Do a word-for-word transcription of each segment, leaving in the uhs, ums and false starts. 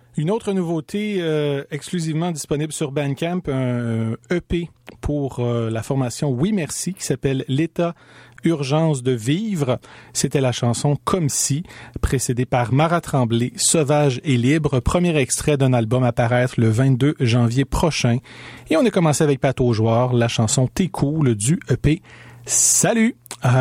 Une autre nouveauté euh, exclusivement disponible sur Bandcamp, un E P pour euh, la formation Oui Merci qui s'appelle L'état urgence de vivre. C'était la chanson Comme si, précédée par Mara Tremblay, Sauvage et libre, premier extrait d'un album à paraître le vingt-deux janvier prochain. Et on a commencé avec Pat Aujoire, la chanson T'es cool du E P. Salut!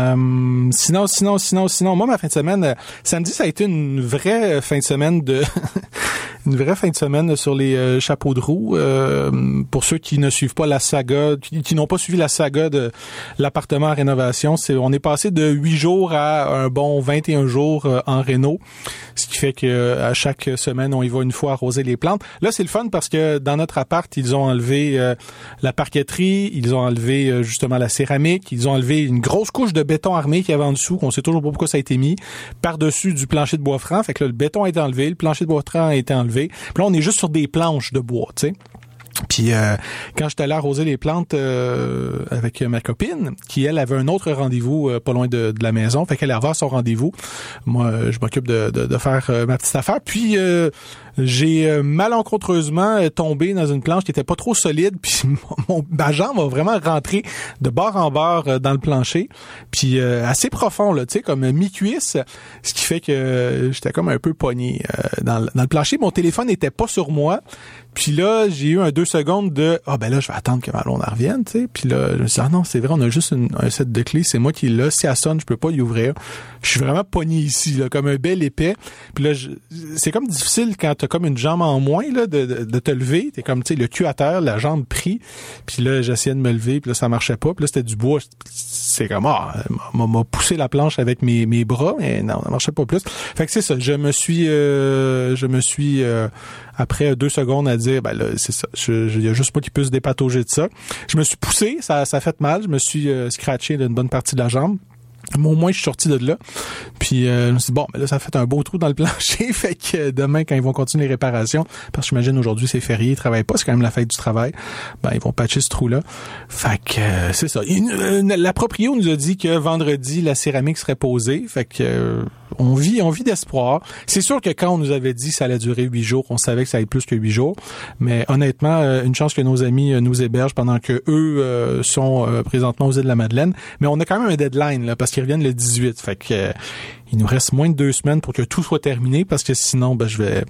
Euh, sinon, sinon, sinon, sinon, moi, ma fin de semaine, euh, samedi, ça a été une vraie fin de semaine de, une vraie fin de semaine sur les euh, chapeaux de roue. Euh, pour ceux qui ne suivent pas la saga, qui, qui n'ont pas suivi la saga de l'appartement en rénovation, c'est, on est passé de huit jours à un bon vingt et un jours euh, en réno. Ce qui fait que euh, à chaque semaine, on y va une fois arroser les plantes. Là, c'est le fun parce que dans notre appart, ils ont enlevé euh, la parqueterie, ils ont enlevé euh, justement la céramique, ils ont enlevé une grosse couche de béton armé qu'il y avait en dessous, qu'on sait toujours pas pourquoi ça a été mis, par-dessus du plancher de bois franc. Fait que là, le béton a été enlevé, le plancher de bois franc a été enlevé. Puis là, on est juste sur des planches de bois, tu sais. Puis euh, quand j'étais allé arroser les plantes euh, avec ma copine, qui elle avait un autre rendez-vous euh, pas loin de, de la maison, fait qu'elle allait avoir son rendez-vous. Moi, euh, je m'occupe de, de, de faire euh, ma petite affaire. Puis euh, j'ai euh, malencontreusement euh, tombé dans une planche qui était pas trop solide, puis mon, ma jambe a vraiment rentré de bord en bord euh, dans le plancher, puis euh, assez profond là, tu sais, comme mi-cuisse, ce qui fait que euh, j'étais comme un peu pogné euh, dans, dans le plancher. Mon téléphone n'était pas sur moi. Puis là, j'ai eu un deux secondes de « Ah, ben là, je vais attendre que ma blonde revienne, tu sais. » Puis là, je me suis dit « Ah non, c'est vrai, on a juste une, un set de clés, c'est moi qui l'a. Si elle sonne, je peux pas y ouvrir. » Je suis vraiment pogné ici, là, comme un bel épais. Puis là, je, c'est comme difficile quand t'as comme une jambe en moins, là, de, de, de te lever. T'es comme, tu sais, le cul à terre, la jambe pris. Puis là, j'essayais de me lever, puis là, ça marchait pas. Puis là, c'était du bois. C'est comme, ah, m'a, m'a poussé la planche avec mes, mes bras, mais non, ça marchait pas plus. Fait que c'est ça, je me suis, euh, je me suis... Euh, après deux secondes à dire, ben là, c'est ça, il y a juste pas qui puisse dépatauger de ça. Je me suis poussé, ça, ça a fait mal, je me suis euh, scratché d'une bonne partie de la jambe. Mais au moins, je suis sorti de là. Puis, euh, je me suis dit, bon, ben là, ça fait un beau trou dans le plancher. Fait que demain, quand ils vont continuer les réparations, parce que j'imagine aujourd'hui, c'est férié, ils travaillent pas, c'est quand même la fête du travail, ben, ils vont patcher ce trou-là. Fait que, euh, c'est ça. Il, euh, la proprio nous a dit que vendredi, la céramique serait posée. Fait que, euh, on vit, on vit d'espoir. C'est sûr que quand on nous avait dit que ça allait durer huit jours, on savait que ça allait plus que huit jours. Mais honnêtement, euh, une chance que nos amis euh, nous hébergent pendant que eux euh, sont euh, présentement aux îles de la Madeleine. Mais on a quand même un deadline, là, parce qu'ils reviennent le dix-huit. Fait que euh, il nous reste moins de deux semaines pour que tout soit terminé, parce que sinon, ben je vais,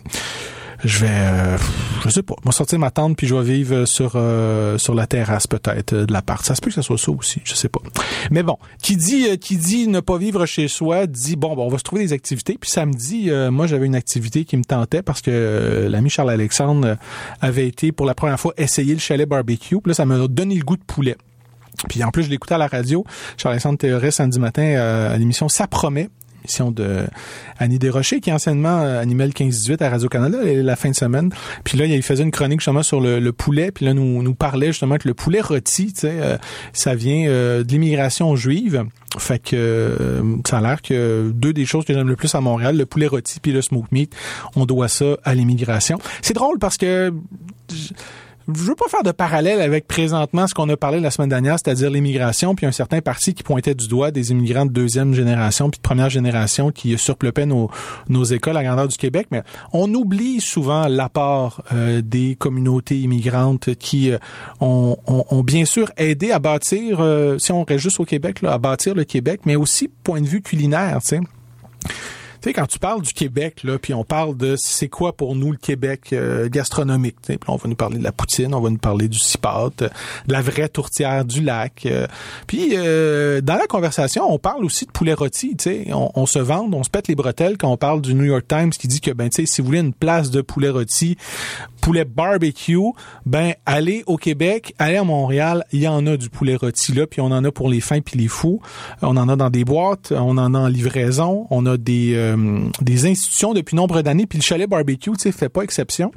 je vais, euh, je sais pas, moi sortir ma tente puis je vais vivre sur euh, sur la terrasse peut-être euh, de l'appart. Ça se peut que ça soit ça aussi, je sais pas. Mais bon, qui dit euh, qui dit ne pas vivre chez soi dit bon, bon on va se trouver des activités. Puis samedi, euh, moi j'avais une activité qui me tentait parce que euh, l'ami Charles Alexandre euh, avait été pour la première fois essayer le chalet barbecue. Puis là, ça m'a donné le goût de poulet. Puis en plus, je l'écoutais à la radio, Charles-Alexandre Théoret, samedi matin, euh, à l'émission Ça promet, émission de Annie Desrochers, qui anciennement euh, animait le quinze dix-huit à Radio-Canada la fin de semaine. Puis là, il faisait une chronique justement sur le, le poulet, puis là, nous nous parlait justement que le poulet rôti, tu sais, euh, ça vient euh, de l'immigration juive. Fait que euh, ça a l'air que deux des choses que j'aime le plus à Montréal, le poulet rôti puis le smoked meat, on doit ça à l'immigration. C'est drôle parce que... J- Je veux pas faire de parallèle avec présentement ce qu'on a parlé la semaine dernière, c'est-à-dire l'immigration, puis un certain parti qui pointait du doigt des immigrants de deuxième génération puis de première génération qui surpeuplaient nos, nos écoles à grandeur du Québec. Mais on oublie souvent l'apport euh, des communautés immigrantes qui euh, ont, ont, ont bien sûr aidé à bâtir, euh, si on reste juste au Québec, là, à bâtir le Québec, mais aussi point de vue culinaire, tu sais. Tu sais, quand tu parles du Québec, là, puis on parle de c'est quoi pour nous le Québec euh, gastronomique, tu sais, puis on va nous parler de la poutine, on va nous parler du cipote, de la vraie tourtière du lac. Euh, puis euh, dans la conversation, on parle aussi de poulet rôti, tu sais, on, on se vante, on se pète les bretelles quand on parle du New York Times qui dit que ben tu sais, si vous voulez une place de poulet rôti, poulet barbecue, ben allez au Québec, allez à Montréal, il y en a du poulet rôti là, puis on en a pour les fins puis les fous. On en a dans des boîtes, on en a en livraison, on a des euh, des institutions depuis nombre d'années, puis le chalet barbecue, tu sais, fait pas exception.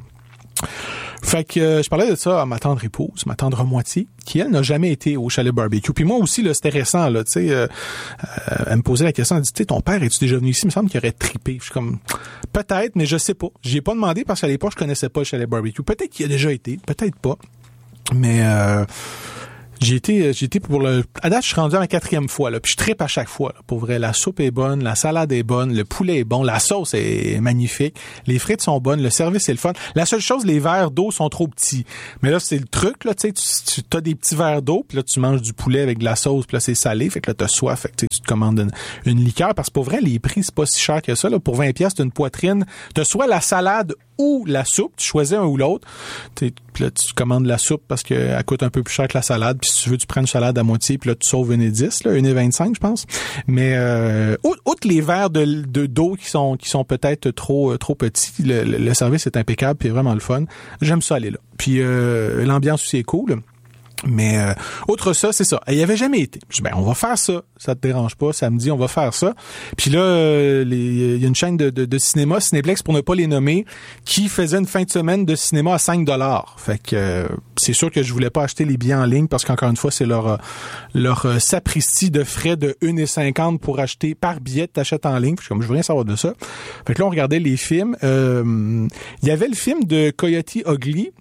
Fait que euh, je parlais de ça à ma tendre épouse, ma tendre moitié, qui elle n'a jamais été au chalet barbecue. Puis moi aussi là, c'était récent là, tu sais, euh, euh, elle me posait la question, elle dit, tu sais, ton père es-tu déjà venu ici? Il me semble qu'il aurait trippé. Je suis comme, peut-être, mais je sais pas. J'y ai pas demandé parce qu'à l'époque je connaissais pas le chalet barbecue. Peut-être qu'il a déjà été, peut-être pas. Mais euh, J'ai été, j'ai été pour le, à date, je suis rendu à ma quatrième fois, là, puis je trippe à chaque fois, là. Pour vrai, la soupe est bonne, la salade est bonne, le poulet est bon, la sauce est magnifique, les frites sont bonnes, le service est le fun. La seule chose, les verres d'eau sont trop petits. Mais là, c'est le truc, là, tu sais, tu, tu as des petits verres d'eau, puis là, tu manges du poulet avec de la sauce, puis là, c'est salé, fait que là, t'as soif, fait que tu te commandes une, une liqueur, parce que pour vrai, les prix, c'est pas si cher que ça, là. Pour vingt piastres, t'as une poitrine, t'as soit la salade ou la soupe, tu choisis un ou l'autre. Puis là, tu commandes la soupe parce qu'elle coûte un peu plus cher que la salade. Puis si tu veux, tu prends une salade à moitié, puis là, tu sauves une et dix, là, une et vingt-cinq, je pense. Mais euh, outre les verres de, de d'eau qui sont qui sont peut-être trop trop petits, le, le, le service est impeccable, puis vraiment le fun. J'aime ça aller là. Puis euh, l'ambiance aussi est cool. Mais euh, autre ça, c'est ça. Il y avait jamais été. Je dis, ben on va faire ça. Ça te dérange pas? Samedi, on va faire ça. Puis là, euh, il y a une chaîne de, de, de cinéma, Cinéplex pour ne pas les nommer, qui faisait une fin de semaine de cinéma à cinq dollars. Fait que euh, c'est sûr que je voulais pas acheter les billets en ligne parce qu'encore une fois, c'est leur leur euh, sapristi de frais de un euro cinquante pour acheter par billet, t'achètes en ligne. Puis comme je veux rien savoir de ça. Fait que là, on regardait les films. Euh, il y avait le film de Coyote Ugly.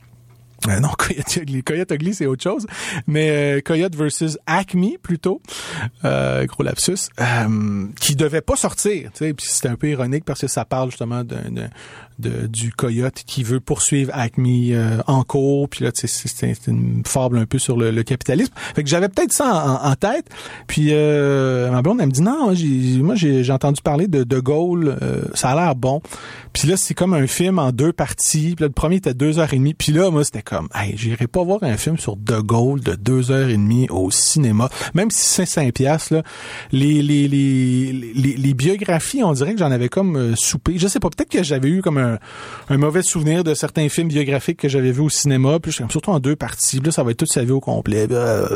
Euh, non, Coyote Ugly. Coyote Ugly, c'est autre chose. Mais euh, Coyote versus Acme, plutôt. Euh, gros lapsus. Euh, qui devait pas sortir. Tu sais, puis c'était un peu ironique parce que ça parle justement de, de, de du coyote qui veut poursuivre Acme euh, en cours. Puis là, tu sais, c'est, c'est une fable un peu sur le, le capitalisme. Fait que j'avais peut-être ça en, en tête. Puis euh, ma blonde, elle me dit non, j'ai, moi j'ai, j'ai entendu parler de De Gaulle. Euh, ça a l'air bon. Puis là, c'est comme un film en deux parties. Puis là, le premier était deux heures et demie. Puis là, moi, c'était comme, hey, j'irai pas voir un film sur De Gaulle de deux heures et demie au cinéma. Même si c'est cinq piastres, là. Les, les, les, les, les biographies, on dirait que j'en avais comme euh, soupé. Je sais pas, peut-être que j'avais eu comme un, un mauvais souvenir de certains films biographiques que j'avais vus au cinéma. Puis comme surtout en deux parties. Puis là, ça va être toute sa vie au complet.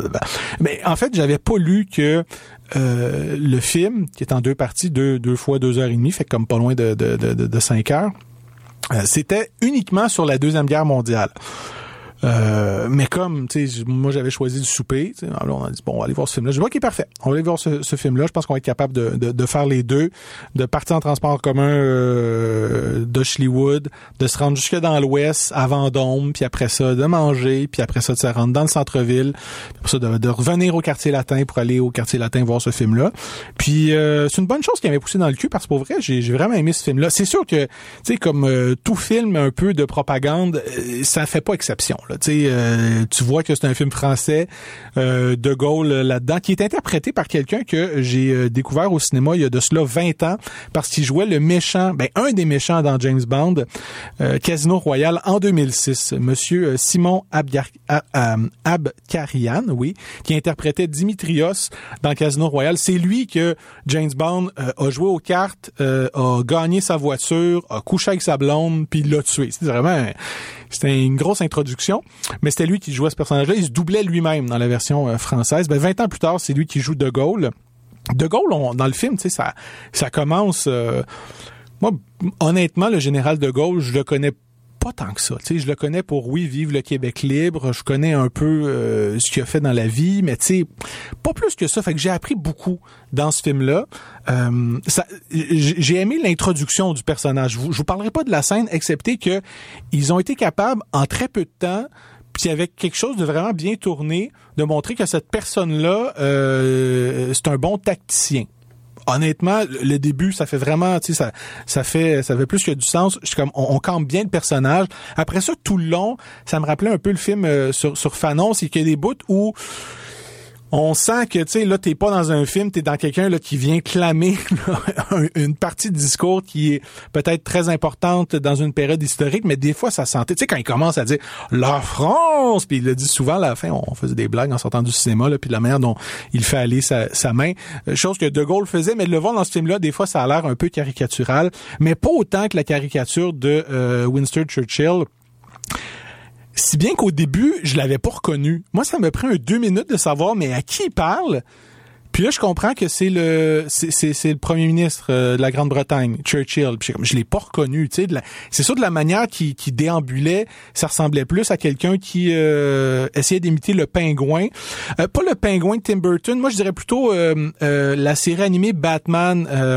Mais en fait, j'avais pas lu que euh, le film, qui est en deux parties, deux, deux fois deux heures et demie, fait comme pas loin de, de, de, de cinq heures, euh, c'était uniquement sur la Deuxième Guerre mondiale. Euh, mais comme, tu sais, moi j'avais choisi le souper, tu sais, alors on a dit bon, on va aller voir ce film-là. Je dis ok, parfait, on va aller voir ce, ce film-là. Je pense qu'on va être capable de, de, de faire les deux, de partir en transport en commun euh, d'Hochlywood, de se rendre jusque dans l'Ouest, à Vendôme, puis après ça de manger, puis après ça de se rendre dans le centre-ville, puis après ça de, de revenir au quartier latin pour aller au quartier latin voir ce film-là. Puis euh, c'est une bonne chose qui m'avait poussé dans le cul parce que pour vrai, j'ai, j'ai vraiment aimé ce film-là. C'est sûr que, tu sais, comme euh, tout film un peu de propagande, euh, ça fait pas exception. Tu euh, tu vois que c'est un film français, euh, De Gaulle euh, là-dedans, qui est interprété par quelqu'un que j'ai euh, découvert au cinéma il y a de cela vingt ans, parce qu'il jouait le méchant, ben un des méchants dans James Bond, euh, Casino Royale en deux mille six, Monsieur Simon Abgar- Ab- Abkarian, oui, qui interprétait Dimitrios dans Casino Royale. C'est lui que James Bond euh, a joué aux cartes, euh, a gagné sa voiture, a couché avec sa blonde, puis l'a tué. C'est vraiment... C'était une grosse introduction, mais c'était lui qui jouait ce personnage-là. Il se doublait lui-même dans la version euh, française. Ben, vingt ans plus tard, c'est lui qui joue De Gaulle. De Gaulle, on, dans le film, tu sais, ça, ça commence... Euh, moi, honnêtement, le général De Gaulle, je le connais pas tant que ça. Tu sais, je le connais pour, oui, Vive le Québec libre. Je connais un peu euh, ce qu'il a fait dans la vie, mais tu sais, pas plus que ça. Fait que j'ai appris beaucoup dans ce film-là. Euh, ça, j'ai aimé l'introduction du personnage. Je vous, je vous parlerai pas de la scène, excepté que ils ont été capables, en très peu de temps, puis avec quelque chose de vraiment bien tourné, de montrer que cette personne-là, euh, c'est un bon tacticien. Honnêtement, le début, ça fait vraiment, tu sais, ça, ça fait, ça fait plus que du sens. Je suis comme, on, on campe bien le personnage. Après ça, tout le long, ça me rappelait un peu le film euh, sur, sur Fanon, c'est qu'il y a des bouts où on sent que, tu sais, là, t'es pas dans un film, t'es dans quelqu'un, là, qui vient clamer là, une partie de discours qui est peut-être très importante dans une période historique, mais des fois, ça sentait, tu sais, quand il commence à dire « La France », puis il le dit souvent, à la fin, on faisait des blagues en sortant du cinéma, là, puis la manière dont il fait aller sa, sa main, chose que De Gaulle faisait, mais de le voir dans ce film-là, des fois, ça a l'air un peu caricatural, mais pas autant que la caricature de euh, Winston Churchill. Si bien qu'au début, je l'avais pas reconnu. Moi, ça me prend un deux minutes de savoir, mais à qui il parle? Puis là, je comprends que c'est le c'est c'est, c'est le premier ministre euh, de la Grande-Bretagne, Churchill. Puis je, je l'ai pas reconnu, tu sais. De la, c'est sûr de la manière qu'il qui déambulait, ça ressemblait plus à quelqu'un qui euh, essayait d'imiter le pingouin. Euh, pas le pingouin de Tim Burton. Moi, je dirais plutôt euh, euh, la série animée Batman euh,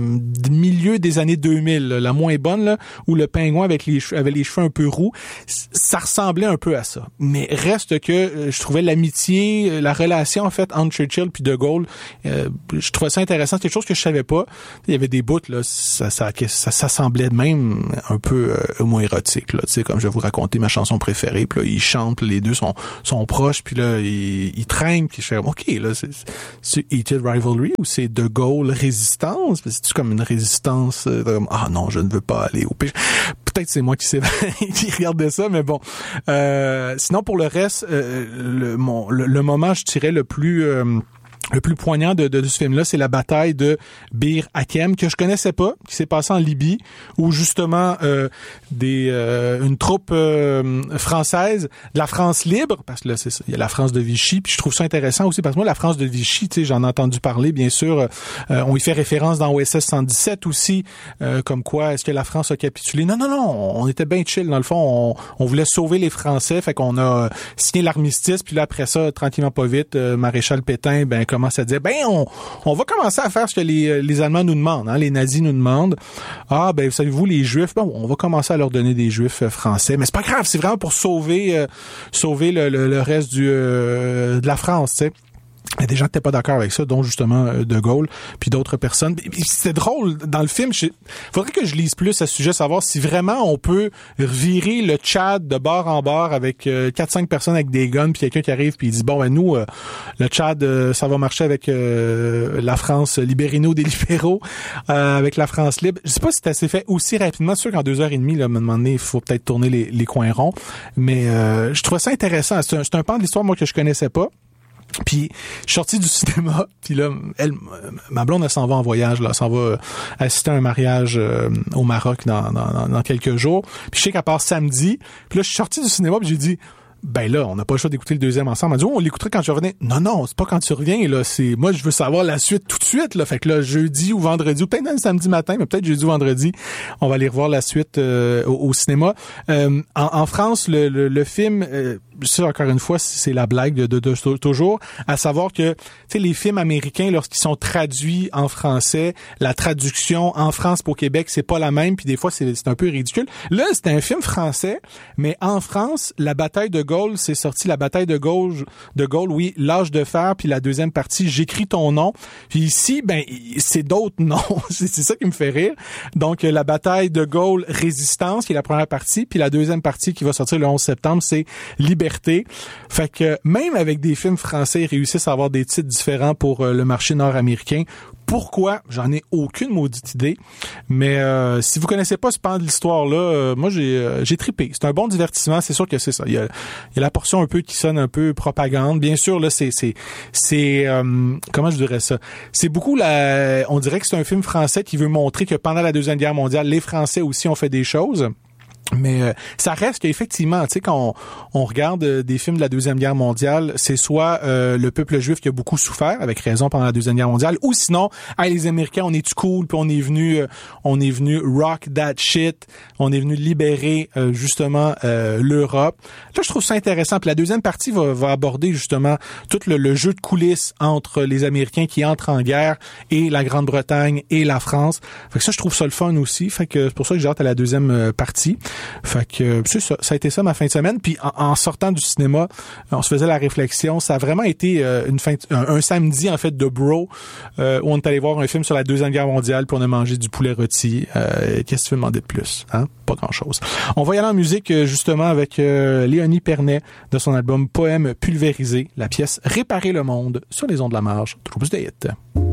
du milieu des années deux mille, là, la moins bonne, là, où le pingouin avec les avec les cheveux un peu roux, ça ressemblait un peu à ça. Mais reste que euh, je trouvais l'amitié, la relation en fait entre Churchill puis De Gaulle, Euh, je trouvais ça intéressant, c'est quelque chose que je savais pas. Il y avait des bouts là, ça ça ça, ça semblait même un peu euh, homo-érotique là, tu sais, comme je vais vous raconter ma chanson préférée, puis là ils chantent, les deux sont sont proches, puis là ils, ils traînent, puis je suis OK là, c'est c'est Heated Rivalry ou c'est De Gaulle résistance, c'est comme une résistance euh, comme ah non, je ne veux pas aller au péché. Peut-être c'est moi qui sais qui regardais ça, mais bon. Euh, sinon pour le reste euh, le mon le, le moment je dirais le plus euh, Le plus poignant de, de, de ce film-là, c'est la bataille de Bir Hakeim, que je connaissais pas, qui s'est passée en Libye, où justement euh, des euh, une troupe euh, française de la France libre, parce que là, c'est ça, il y a la France de Vichy, puis je trouve ça intéressant aussi, parce que moi, la France de Vichy, tu sais, j'en ai entendu parler, bien sûr, euh, on y fait référence dans O S S cent dix-sept aussi, euh, comme quoi, est-ce que la France a capitulé? Non, non, non, on était bien chill, dans le fond, on, on voulait sauver les Français, fait qu'on a signé l'armistice, puis là, après ça, tranquillement pas vite, euh, Maréchal Pétain, ben, commence à dire, ben, on, on va commencer à faire ce que les, les Allemands nous demandent, hein, les nazis nous demandent. Ah, ben, savez-vous, les Juifs, bon, on va commencer à leur donner des Juifs français, mais c'est pas grave, c'est vraiment pour sauver, euh, sauver le, le, le reste du, euh, de la France, tu sais. Il y a des gens qui n'étaient pas d'accord avec ça, dont justement De Gaulle, puis d'autres personnes. C'est drôle, dans le film, il faudrait que je lise plus à ce sujet, savoir si vraiment on peut revirer le Tchad de bord en bord avec euh, quatre cinq personnes avec des guns, puis quelqu'un qui arrive puis il dit, bon, ben nous, euh, le Tchad, euh, ça va marcher avec euh, la France, libérino des libéraux, euh, avec la France libre. Je sais pas si ça s'est fait aussi rapidement. C'est sûr qu'en deux heures et demie, là, à un moment donné, il faut peut-être tourner les, les coins ronds, mais euh, je trouvais ça intéressant. C'est un, c'est un pan de l'histoire, moi, que je connaissais pas. Puis je suis sorti du cinéma, puis là, elle, ma blonde, elle s'en va en voyage, là, elle s'en va assister à un mariage euh, au Maroc dans, dans, dans quelques jours. Puis je sais qu'à part samedi, puis là, je suis sorti du cinéma, puis j'ai dit, ben là, on n'a pas le choix d'écouter le deuxième ensemble. Elle m'a dit, oh, on l'écouterait quand je revenais. Non, non, c'est pas quand tu reviens, là. C'est, moi, je veux savoir la suite tout de suite, là. Fait que là, jeudi ou vendredi, ou peut-être même samedi matin, mais peut-être jeudi ou vendredi, on va aller revoir la suite euh, au, au cinéma. Euh, en, en France, le, le, le film, euh, ça, encore une fois, c'est la blague de, de, de toujours, à savoir que, tu sais, les films américains, lorsqu'ils sont traduits en français, la traduction en France pour Québec, c'est pas la même, puis des fois, c'est, c'est un peu ridicule. Là, c'était un film français, mais en France, la bataille de Gaulle, c'est sorti, la bataille de Gaulle, de Gaulle, oui, l'âge de fer, puis la deuxième partie, j'écris ton nom. Puis ici, ben, c'est d'autres noms. c'est, c'est ça qui me fait rire. Donc, la bataille de Gaulle, résistance, qui est la première partie, puis la deuxième partie qui va sortir le onze septembre, c'est liberté. Fait que même avec des films français, ils réussissent à avoir des titres différents pour euh, le marché nord-américain. Pourquoi? J'en ai aucune maudite idée. Mais euh, si vous connaissez pas ce pan de l'histoire-là, euh, moi, j'ai euh, j'ai trippé. C'est un bon divertissement. C'est sûr que c'est ça. Il y a, il y a la portion un peu qui sonne un peu propagande. Bien sûr, là, c'est... c'est, c'est euh, comment je dirais ça? C'est beaucoup la... On dirait que c'est un film français qui veut montrer que pendant la Deuxième Guerre mondiale, les Français aussi ont fait des choses. Mais euh, ça reste qu'effectivement, tu sais, quand on, on regarde euh, des films de la Deuxième Guerre mondiale, c'est soit euh, le peuple juif qui a beaucoup souffert, avec raison, pendant la Deuxième Guerre mondiale, ou sinon, hey, les Américains, on est cool, puis on est venu, euh, on est venu rock that shit, on est venu libérer euh, justement euh, l'Europe. Là, je trouve ça intéressant. Puis la deuxième partie va, va aborder justement tout le, le jeu de coulisses entre les Américains qui entrent en guerre et la Grande-Bretagne et la France. Fait que ça, je trouve ça le fun aussi. Fait que c'est pour ça que j'ai hâte à la deuxième euh, partie. Fait que c'est ça, ça a été ça ma fin de semaine. Puis en, en sortant du cinéma, on se faisait la réflexion. Ça a vraiment été euh, une fin, un, un samedi en fait de bro euh, où on est allé voir un film sur la Deuxième Guerre mondiale puis on a mangé du poulet rôti. Euh, qu'est-ce que tu veux demander de plus, hein? Pas grand-chose. On va y aller en musique justement avec euh, Léonie Pernet de son album Poème pulvérisé, la pièce Réparer le monde sur les ondes de la marge. Toujours plus de hits.